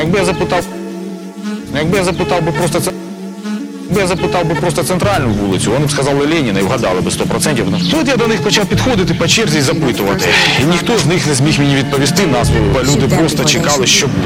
Якби я запитав би просто центральну вулицю, вони б сказали Леніна і вгадали би 100%. Тут я до них почав підходити по черзі і запитувати. І ніхто з них не зміг мені відповісти назву. Люди просто чекали, щоб